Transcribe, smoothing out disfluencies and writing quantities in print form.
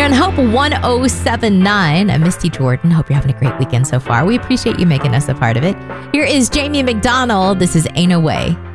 on Hope 1079. I'm Misty Jordan. Hope you're having a great weekend so far. We appreciate you making us a part of it. Here is Jamie McDonald. This is Ain't No Way.